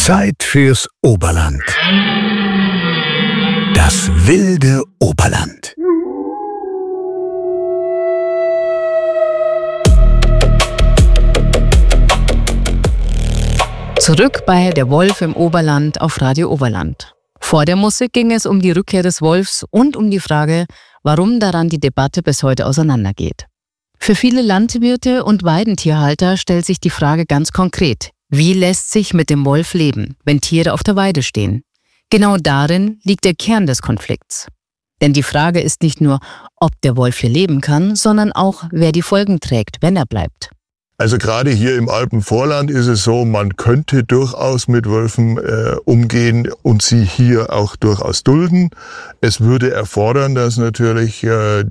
Zeit fürs Oberland. Das wilde Oberland. Zurück bei Der Wolf im Oberland auf Radio Oberland. Vor der Musik ging es um die Rückkehr des Wolfs und um die Frage, warum daran die Debatte bis heute auseinandergeht. Für viele Landwirte und Weidentierhalter stellt sich die Frage ganz konkret: Wie lässt sich mit dem Wolf leben, wenn Tiere auf der Weide stehen? Genau darin liegt der Kern des Konflikts. Denn die Frage ist nicht nur, ob der Wolf hier leben kann, sondern auch, wer die Folgen trägt, wenn er bleibt. Also gerade hier im Alpenvorland ist es so, man könnte durchaus mit Wölfen umgehen und sie hier auch durchaus dulden. Es würde erfordern, dass natürlich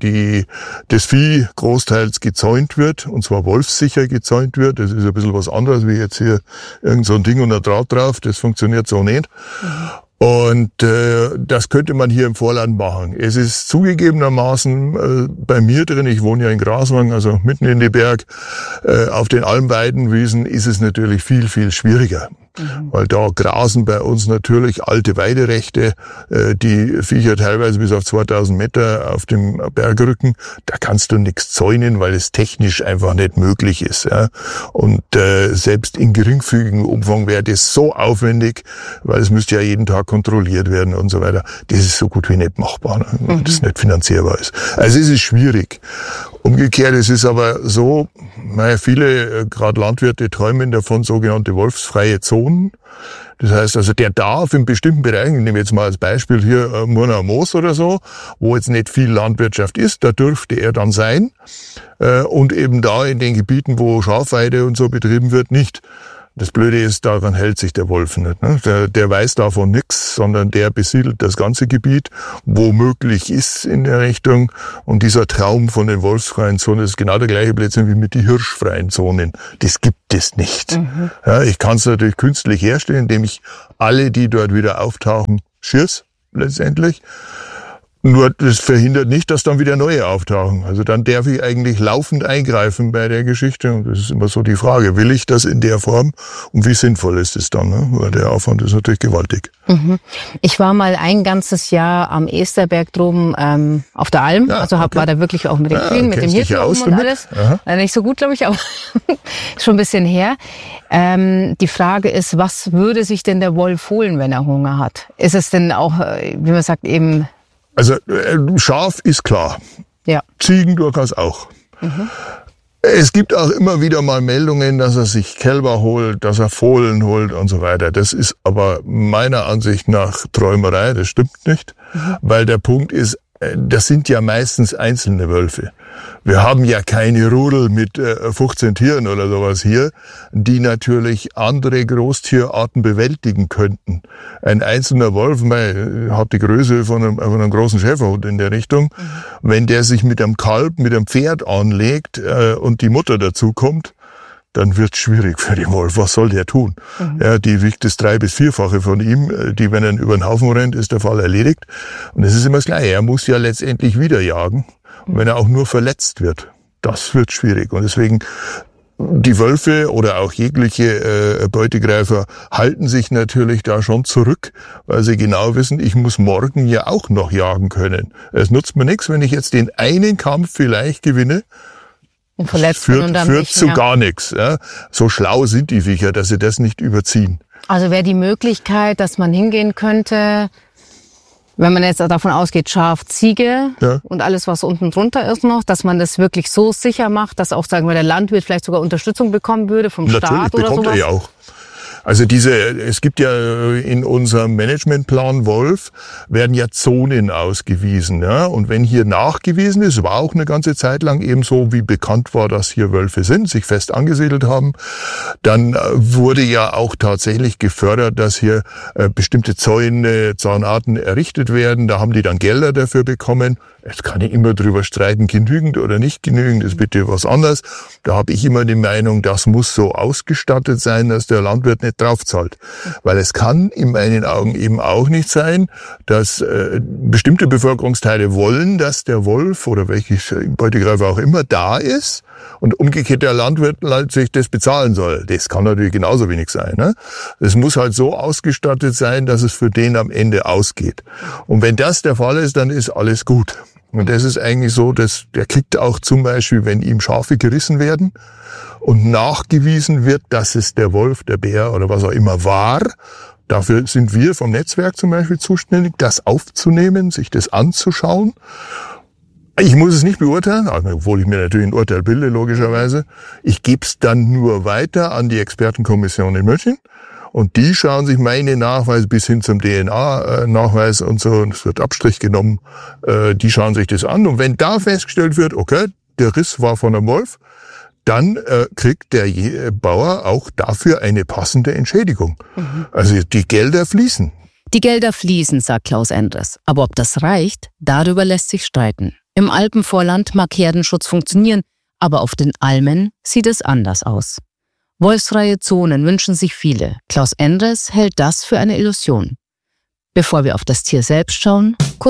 das Vieh großteils gezäunt wird, und zwar wolfssicher gezäunt wird. Das ist ein bisschen was anderes, wie jetzt hier irgend so ein Ding und ein Draht drauf. Das funktioniert so nicht. Und das könnte man hier im Vorland machen. Es ist zugegebenermaßen bei mir drin, ich wohne ja in Graswang, also mitten in die Berg, auf den Almweidenwiesen ist es natürlich viel, viel schwieriger. Weil da grasen bei uns natürlich alte Weiderechte, die Viecher teilweise bis auf 2000 Meter auf dem Bergrücken. Da kannst du nichts zäunen, weil es technisch einfach nicht möglich ist. Ja. Und selbst in geringfügigem Umfang wäre das so aufwendig, weil es müsste ja jeden Tag kontrolliert werden und so weiter. Das ist so gut wie nicht machbar, ne, das nicht finanzierbar ist. Also es ist schwierig. Umgekehrt, es ist aber so, viele, gerade Landwirte, träumen davon, sogenannte wolfsfreie Zonen. Das heißt also, der darf in bestimmten Bereichen, ich nehme jetzt mal als Beispiel hier Murnau Moos oder so, wo jetzt nicht viel Landwirtschaft ist, da dürfte er dann sein. Und eben da in den Gebieten, wo Schafweide und so betrieben wird, nicht. Das Blöde ist, daran hält sich der Wolf nicht. Ne? Der weiß davon nichts, sondern der besiedelt das ganze Gebiet, wo möglich ist in der Richtung. Und dieser Traum von den wolfsfreien Zonen ist genau der gleiche Blödsinn wie mit den hirschfreien Zonen. Das gibt es nicht. Ja, ich kann es natürlich künstlich herstellen, indem ich alle, die dort wieder auftauchen, schieß letztendlich. Nur das verhindert nicht, dass dann wieder neue auftauchen. Also dann darf ich eigentlich laufend eingreifen bei der Geschichte. Und das ist immer so die Frage, will ich das in der Form und wie sinnvoll ist es dann? Ne? Weil der Aufwand ist natürlich gewaltig. Ich war mal ein ganzes Jahr am Esterberg droben auf der Alm. Ja, also war da wirklich auch mit den Kühen, mit dem Hirten und alles. Nicht so gut, glaube ich, aber schon ein bisschen her. Die Frage ist, was würde sich denn der Wolf holen, wenn er Hunger hat? Ist es denn auch, wie man sagt, eben... Also Schaf ist klar, ja. Ziegen durchaus auch. Es gibt auch immer wieder mal Meldungen, dass er sich Kälber holt, dass er Fohlen holt und so weiter. Das ist aber meiner Ansicht nach Träumerei, das stimmt nicht. Weil der Punkt ist, das sind ja meistens einzelne Wölfe. Wir haben ja keine Rudel mit 15 Tieren oder sowas hier, die natürlich andere Großtierarten bewältigen könnten. Ein einzelner Wolf hat die Größe von einem großen Schäferhund in der Richtung. Wenn der sich mit einem Kalb, mit einem Pferd anlegt und die Mutter dazu kommt, dann wird es schwierig für den Wolf. Was soll der tun? Ja, die wiegt das 3- bis 4-fache von ihm. Die, wenn er über den Haufen rennt, ist der Fall erledigt. Und es ist immer das Gleiche. Er muss ja letztendlich wieder jagen. Und wenn er auch nur verletzt wird, das wird schwierig. Und deswegen, die Wölfe oder auch jegliche Beutegreifer halten sich natürlich da schon zurück, weil sie genau wissen, ich muss morgen ja auch noch jagen können. Es nutzt mir nichts, wenn ich jetzt den einen Kampf vielleicht gewinne. Führt zu gar nichts. Ja. So schlau sind die Viecher, dass sie das nicht überziehen. Also wäre die Möglichkeit, dass man hingehen könnte, wenn man jetzt davon ausgeht, Schaf, Ziege und alles, was unten drunter ist noch, dass man das wirklich so sicher macht, dass auch, sagen wir, der Landwirt vielleicht sogar Unterstützung bekommen würde vom Staat oder sowas? Natürlich bekommt er ja auch. Also es gibt ja in unserem Managementplan Wolf, werden ja Zonen ausgewiesen. Ja? Und wenn hier nachgewiesen ist, war auch eine ganze Zeit lang eben so, wie bekannt war, dass hier Wölfe sind, sich fest angesiedelt haben, dann wurde ja auch tatsächlich gefördert, dass hier bestimmte Zäune, Zaunarten errichtet werden. Da haben die dann Gelder dafür bekommen. Jetzt kann ich immer drüber streiten, genügend oder nicht genügend, ist bitte was anderes. Da habe ich immer die Meinung, das muss so ausgestattet sein, dass der Landwirt nicht draufzahlt. Weil es kann in meinen Augen eben auch nicht sein, dass bestimmte Bevölkerungsteile wollen, dass der Wolf oder welche Beutegreifer auch immer da ist und umgekehrt der Landwirt sich das bezahlen soll. Das kann natürlich genauso wenig sein. Ne? Es muss halt so ausgestattet sein, dass es für den am Ende ausgeht. Und wenn das der Fall ist, dann ist alles gut. Und das ist eigentlich so, dass der kriegt auch zum Beispiel, wenn ihm Schafe gerissen werden und nachgewiesen wird, dass es der Wolf, der Bär oder was auch immer war. Dafür sind wir vom Netzwerk zum Beispiel zuständig, das aufzunehmen, sich das anzuschauen. Ich muss es nicht beurteilen, obwohl ich mir natürlich ein Urteil bilde, logischerweise. Ich gebe es dann nur weiter an die Expertenkommission in München. Und die schauen sich meine Nachweise bis hin zum DNA-Nachweis und so, und es wird Abstrich genommen, die schauen sich das an. Und wenn da festgestellt wird, okay, der Riss war von einem Wolf, dann kriegt der Bauer auch dafür eine passende Entschädigung. Also die Gelder fließen. Die Gelder fließen, sagt Klaus Endres. Aber ob das reicht, darüber lässt sich streiten. Im Alpenvorland mag Herdenschutz funktionieren, aber auf den Almen sieht es anders aus. Wolfsfreie Zonen wünschen sich viele. Klaus Endres hält das für eine Illusion. Bevor wir auf das Tier selbst schauen,